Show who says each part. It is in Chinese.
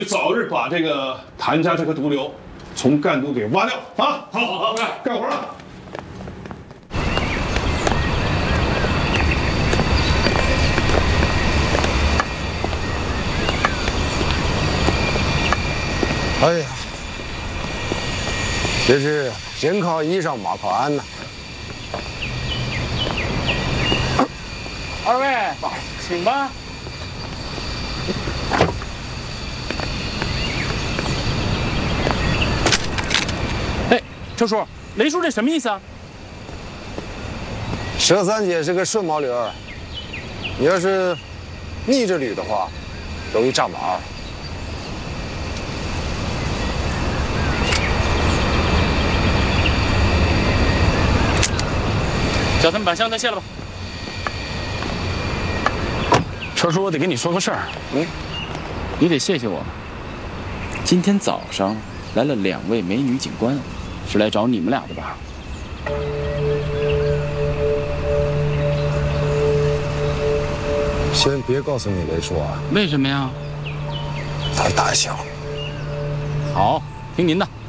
Speaker 1: 早日把这个谭家这颗毒瘤从赣都给挖掉啊！好，干活了。
Speaker 2: 哎呀，这是先靠衣裳，马靠鞍呐。
Speaker 3: 二位，请吧。哎，周叔，雷叔这什么意思啊？
Speaker 2: 佘三姐是个顺毛驴儿，你要是逆着捋的话，容易炸毛。
Speaker 3: 叫他们把箱子卸了吧。车叔，我得跟你说个事儿。你得谢谢我。今天早上来了2位美女警官，是来找你们俩的吧？
Speaker 2: 先别告诉你雷叔啊。
Speaker 3: 为什么呀？
Speaker 2: 咱胆小。
Speaker 3: 好，听您的。